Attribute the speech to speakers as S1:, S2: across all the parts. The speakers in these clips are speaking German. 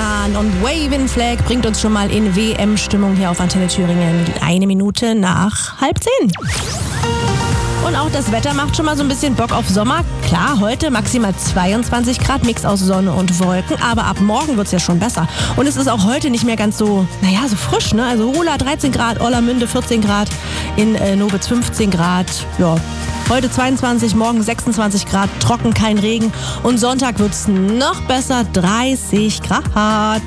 S1: Böhmermann und Waving Flag bringt uns schon mal in WM-Stimmung hier auf Antenne Thüringen. 1 Minute nach 9:30. Und auch das Wetter macht schon mal so ein bisschen Bock auf Sommer. Klar, heute maximal 22 Grad, Mix aus Sonne und Wolken. Aber ab morgen wird es ja schon besser. Und es ist auch heute nicht mehr ganz so, so frisch, ne? Also Hola 13 Grad, Orlamünde 14 Grad, in Nobitz 15 Grad. Ja, heute 22, morgen 26 Grad, trocken, kein Regen. Und Sonntag wird es noch besser, 30 Grad.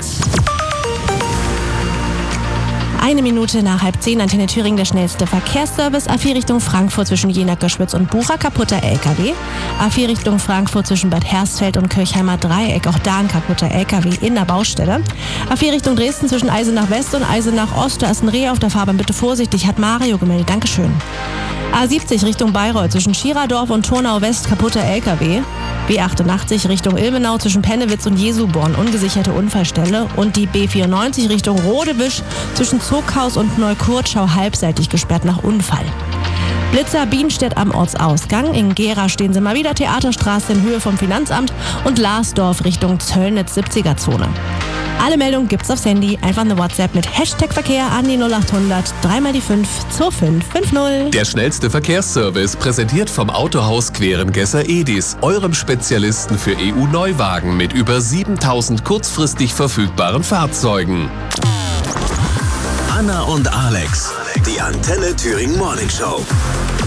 S1: 1 Minute nach 9:30, Antenne Thüringen, der schnellste Verkehrsservice. A4 Richtung Frankfurt zwischen Jena, Göschwitz und Bucha, kaputter LKW. A4 Richtung Frankfurt zwischen Bad Hersfeld und Kirchheimer Dreieck, auch da ein kaputter LKW in der Baustelle. A4 Richtung Dresden zwischen Eisenach West und Eisenach Ost, da ist ein Reh auf der Fahrbahn, bitte vorsichtig, hat Mario gemeldet, Dankeschön. A70 Richtung Bayreuth zwischen Schiradorf und Turnau West, kaputter LKW. B88 Richtung Ilmenau zwischen Pennewitz und Jesuborn, ungesicherte Unfallstelle. Und die B94 Richtung Rodewisch zwischen Zuckhaus und Neukurtschau, halbseitig gesperrt nach Unfall. Blitzer Bienstedt am Ortsausgang. In Gera stehen sie mal wieder, Theaterstraße in Höhe vom Finanzamt und Larsdorf Richtung Zöllnitz 70er-Zone. Alle Meldungen gibt's aufs Handy. Einfach eine WhatsApp mit Hashtag Verkehr an die 0800 3x5 2550.
S2: Der schnellste Verkehrsservice, präsentiert vom Autohaus Querengesser Edis, eurem Spezialisten für EU-Neuwagen mit über 7000 kurzfristig verfügbaren Fahrzeugen.
S3: Anna und Alex, die Antenne Thüringen Morning Show.